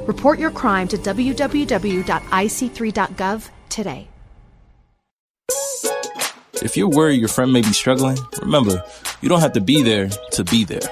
Report your crime to www.ic3.gov today. If you're worried your friend may be struggling, remember, you don't have to be there to be there.